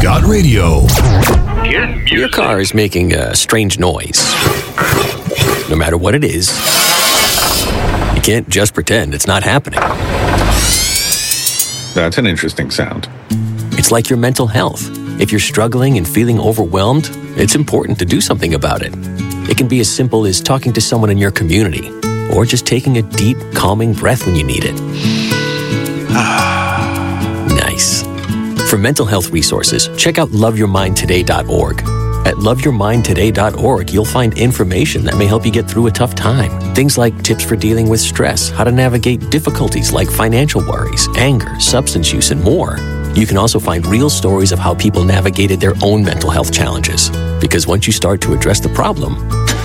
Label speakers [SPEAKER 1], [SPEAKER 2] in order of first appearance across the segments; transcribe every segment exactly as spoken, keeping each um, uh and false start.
[SPEAKER 1] Got Radio.
[SPEAKER 2] Your car is making a strange noise. No matter what it is, you can't just pretend it's not happening.
[SPEAKER 3] That's an interesting sound.
[SPEAKER 2] It's like your mental health. If you're struggling and feeling overwhelmed, it's important to do something about it. It can be as simple as talking to someone in your community, or just taking a deep, calming breath when you need it. Nice. For mental health resources, check out love your mind today dot org. At love your mind today dot org, you'll find information that may help you get through a tough time. Things like tips for dealing with stress, how to navigate difficulties like financial worries, anger, substance use, and more. You can also find real stories of how people navigated their own mental health challenges. Because once you start to address the problem,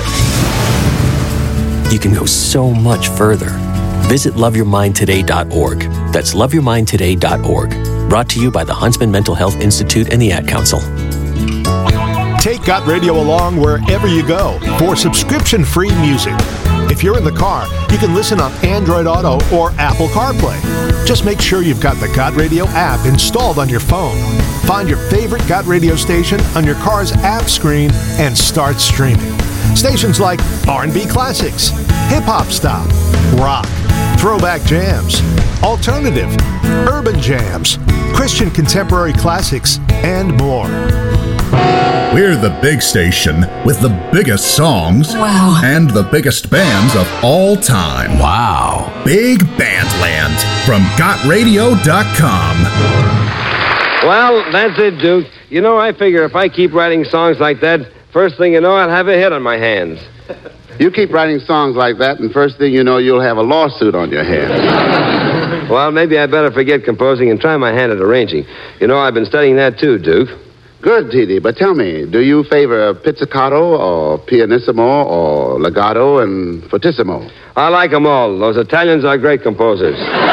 [SPEAKER 2] you can go so much further. Visit love your mind today dot org. That's love your mind today dot org. Brought to you by the Huntsman Mental Health Institute and the Ad Council.
[SPEAKER 1] Take Got Radio along wherever you go for subscription-free music. If you're in the car, you can listen on Android Auto or Apple CarPlay. Just make sure you've got the Got Radio app installed on your phone. Find your favorite Got Radio station on your car's app screen and start streaming. Stations like R and B classics, hip-hop style, rock, throwback jams, alternative, urban jams, Christian contemporary classics, and more.
[SPEAKER 4] We're the big station with the biggest songs.
[SPEAKER 5] Wow.
[SPEAKER 4] And the biggest bands of all time.
[SPEAKER 2] Wow.
[SPEAKER 4] Big Bandland from got radio dot com.
[SPEAKER 6] Well, that's it, Duke. You know, I figure if I keep writing songs like that, first thing you know, I'll have a hit on my hands.
[SPEAKER 7] You keep writing songs like that, and first thing you know, you'll have a lawsuit on your hands.
[SPEAKER 6] Well, maybe I better forget composing and try my hand at arranging. You know, I've been studying that too, Duke.
[SPEAKER 7] Good, T D, but tell me, do you favor pizzicato or pianissimo or legato and fortissimo?
[SPEAKER 6] I like them all. Those Italians are great composers.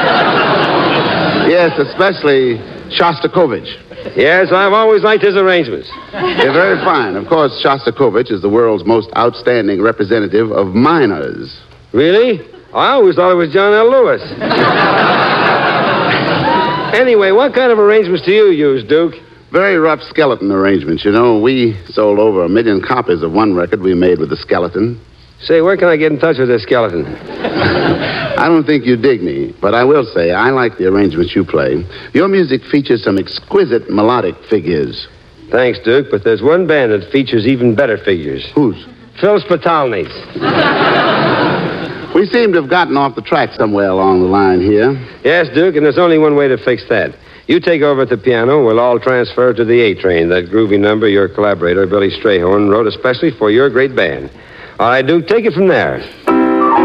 [SPEAKER 7] Yes, especially Shostakovich.
[SPEAKER 6] Yes, I've always liked his arrangements.
[SPEAKER 7] They're very fine. Of course, Shostakovich is the world's most outstanding representative of minors.
[SPEAKER 6] Really? I always thought it was John L. Lewis. Anyway, what kind of arrangements do you use, Duke?
[SPEAKER 7] Very rough skeleton arrangements. You know, we sold over a million copies of one record we made with the skeleton.
[SPEAKER 6] Say, where can I get in touch with this skeleton?
[SPEAKER 7] I don't think you dig me, but I will say I like the arrangements you play. Your music features some exquisite melodic figures.
[SPEAKER 6] Thanks, Duke, but there's one band that features even better figures.
[SPEAKER 7] Whose?
[SPEAKER 6] Phil Spitalny's.
[SPEAKER 7] We seem to have gotten off the track somewhere along the line here.
[SPEAKER 6] Yes, Duke, and there's only one way to fix that. You take over at the piano, we'll all transfer to the A-Train, that groovy number your collaborator, Billy Strayhorn, wrote especially for your great band. All right, Duke, take it from there.